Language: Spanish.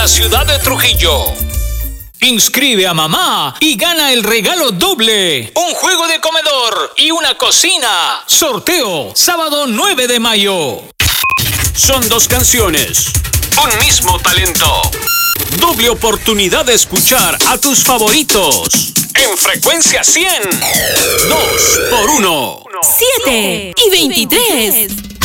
la ciudad de Trujillo. Inscribe a mamá y gana el regalo doble. Un juego de comedor y una cocina. Sorteo, sábado 9 de mayo. Son 2 canciones, Un mismo talento. doble oportunidad de escuchar a tus favoritos. En frecuencia 100. 2 por 1. 7 y 23.